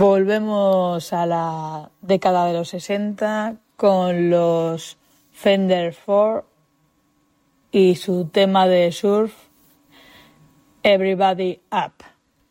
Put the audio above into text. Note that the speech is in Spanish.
Volvemos a la década de los 60 con los Fender 4 y su tema de surf, Everybody Up.